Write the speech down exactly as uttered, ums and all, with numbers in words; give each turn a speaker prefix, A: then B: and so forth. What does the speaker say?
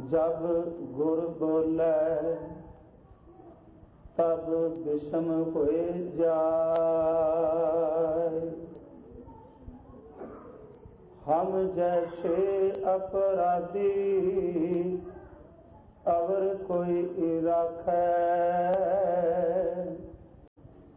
A: जब गुर बोले तब विषम होए जाए। हम जैसे अपराधी